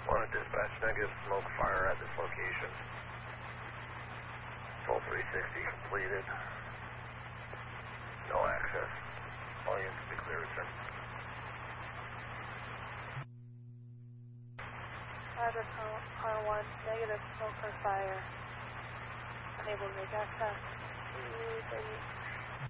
One to dispatch, negative smoke fire at this location. Full 360 completed. No access. All units will be clear return. Roger, car 1, negative smoke or fire. Unable to make access. 230.